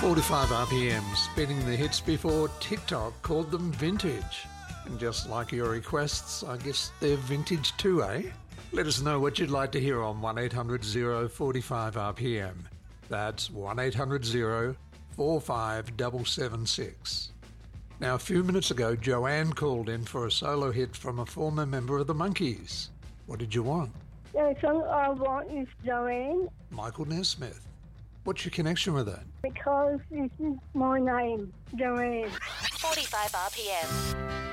45 RPM, spinning the hits before TikTok called them vintage. And just like your requests, I guess they're vintage too, eh? Let us know what you'd like to hear on 1800 045 RPM. That's 1800 045 776. Now, a few minutes ago, Joanne called in for a solo hit from a former member of the Monkees. What did you want? The song I want is Joanne. Michael Nesmith. What's your connection with that? Because this is my name, Joanne. 45 RPM.